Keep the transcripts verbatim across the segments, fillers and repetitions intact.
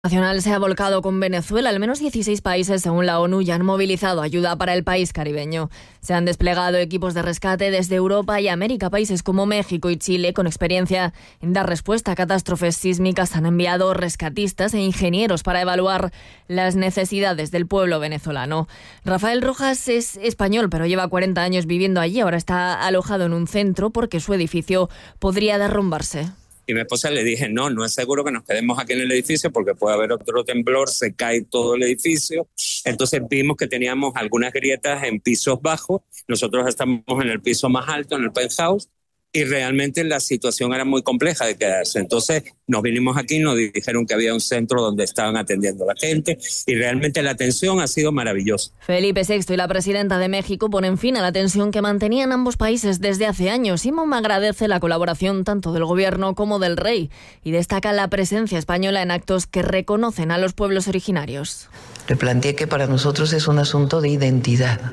Nacional se ha volcado con Venezuela. Al menos dieciséis países, según la ONU, ya han movilizado ayuda para el país caribeño. Se han desplegado equipos de rescate desde Europa y América. Países como México y Chile, con experiencia en dar respuesta a catástrofes sísmicas, han enviado rescatistas e ingenieros para evaluar las necesidades del pueblo venezolano. Rafael Rojas es español, pero lleva cuarenta años viviendo allí. Ahora está alojado en un centro porque su edificio podría derrumbarse. Y mi esposa le dije, no, no es seguro que nos quedemos aquí en el edificio porque puede haber otro temblor, se cae todo el edificio. Entonces vimos que teníamos algunas grietas en pisos bajos. Nosotros estamos en el piso más alto, en el penthouse, y realmente la situación era muy compleja de quedarse. Entonces nos vinimos aquí, nos dijeron que había un centro donde estaban atendiendo a la gente y realmente la atención ha sido maravillosa. Felipe sexto y la presidenta de México ponen fin a la tensión que mantenían ambos países desde hace años. Simón agradece la colaboración tanto del gobierno como del rey y destaca la presencia española en actos que reconocen a los pueblos originarios. Le planteé que para nosotros es un asunto de identidad,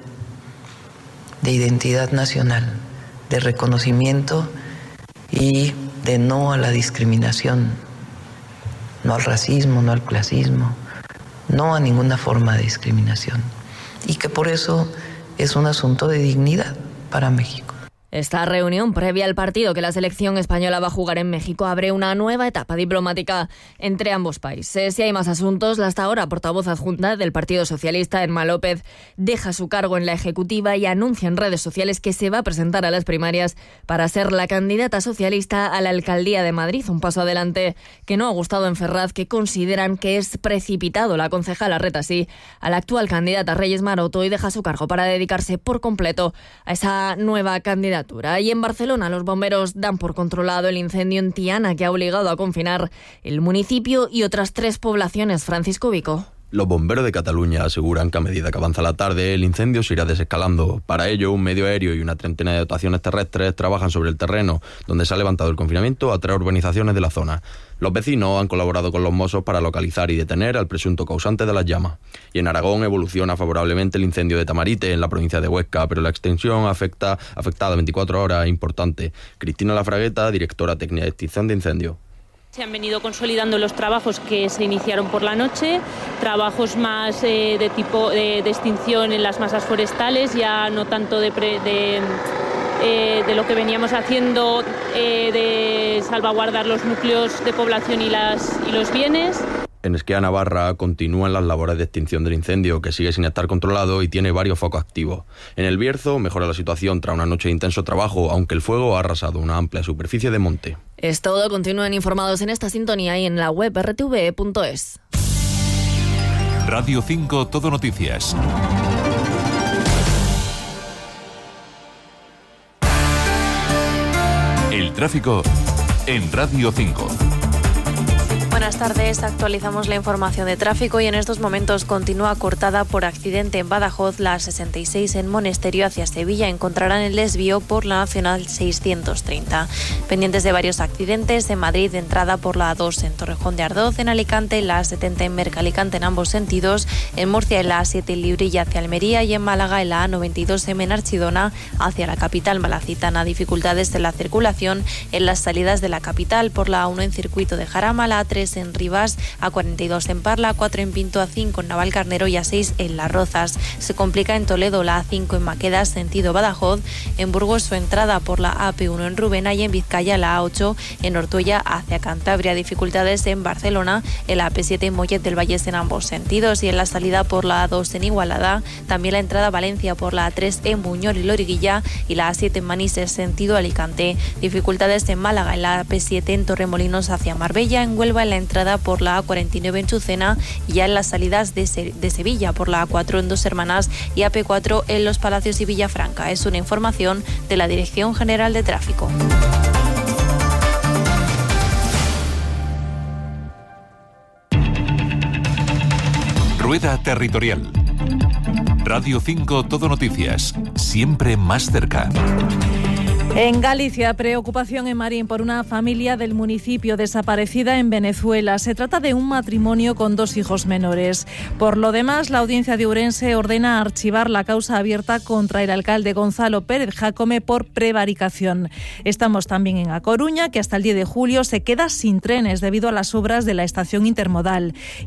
de identidad nacional, de reconocimiento y de no a la discriminación, no al racismo, no al clasismo, no a ninguna forma de discriminación. Y que por eso es un asunto de dignidad para México. Esta reunión previa al partido que la selección española va a jugar en México abre una nueva etapa diplomática entre ambos países. Si hay más asuntos, la hasta ahora portavoz adjunta del Partido Socialista, Emma López, deja su cargo en la ejecutiva y anuncia en redes sociales que se va a presentar a las primarias para ser la candidata socialista a la alcaldía de Madrid. Un paso adelante que no ha gustado en Ferraz, que consideran que es precipitado. La concejala reta así a la actual candidata Reyes Maroto y deja su cargo para dedicarse por completo a esa nueva candidatura. Y en Barcelona los bomberos dan por controlado el incendio en Tiana, que ha obligado a confinar el municipio y otras tres poblaciones. Francisco Vico. Los bomberos de Cataluña aseguran que a medida que avanza la tarde el incendio se irá desescalando. Para ello, un medio aéreo y una treintena de dotaciones terrestres trabajan sobre el terreno donde se ha levantado el confinamiento a tres urbanizaciones de la zona. Los vecinos han colaborado con los Mossos para localizar y detener al presunto causante de las llamas. Y en Aragón evoluciona favorablemente el incendio de Tamarite, en la provincia de Huesca, pero la extensión afecta afectada veinticuatro horas es importante. Cristina Lafragueta, directora técnica de extinción de incendios. Se han venido consolidando los trabajos que se iniciaron por la noche, trabajos más eh, de tipo de, de extinción en las masas forestales, ya no tanto de, pre, de, eh, de lo que veníamos haciendo eh, de salvaguardar los núcleos de población y, las, y los bienes. En Esquea, Navarra, continúan las labores de extinción del incendio, que sigue sin estar controlado y tiene varios focos activos. En El Bierzo mejora la situación tras una noche de intenso trabajo, aunque el fuego ha arrasado una amplia superficie de monte. Es todo. Continúen informados en esta sintonía y en la web erre te ve punto es. Radio cinco Todo Noticias. El tráfico en Radio cinco. Buenas tardes, actualizamos la información de tráfico y en estos momentos continúa cortada por accidente en Badajoz la sesenta y seis en Monesterio hacia Sevilla. Encontrarán el desvío por la Nacional seiscientos treinta. Pendientes de varios accidentes en Madrid, entrada por la A dos en Torrejón de Ardoz, en Alicante la A setenta en Mercalicante en ambos sentidos, en Murcia en la A siete en Librilla hacia Almería y en Málaga en la A noventa y dos en Archidona hacia la capital malacitana. Dificultades en la circulación en las salidas de la capital por la A uno en Circuito de Jarama, la A tres en Rivas, A cuarenta y dos en Parla, A cuatro en Pinto, A cinco en Navalcarnero y A seis en Las Rozas. Se complica en Toledo la A cinco en Maqueda, sentido Badajoz, en Burgos su entrada por la A P uno en Rubena y en Vizcaya la A ocho en Ortuella hacia Cantabria. Dificultades en Barcelona, en la A P siete en Mollet del Vallés en ambos sentidos y en la salida por la A dos en Igualada, también la entrada a Valencia por la A tres en Buñol y Loriguilla y la A siete en Manises, sentido Alicante. Dificultades en Málaga, en la A P siete en Torremolinos hacia Marbella, en Huelva en la entrada por la A cuarenta y nueve en Chucena y ya en las salidas de, Se- de Sevilla por la A cuatro en Dos Hermanas y A P cuatro en Los Palacios y Villafranca. Es una información de la Dirección General de Tráfico. Rueda Territorial. Radio cinco Todo Noticias, siempre más cerca. En Galicia, preocupación en Marín por una familia del municipio desaparecida en Venezuela. Se trata de un matrimonio con dos hijos menores. Por lo demás, la audiencia de Ourense ordena archivar la causa abierta contra el alcalde Gonzalo Pérez Jácome por prevaricación. Estamos también en A Coruña, que hasta el diez de julio se queda sin trenes debido a las obras de la estación intermodal.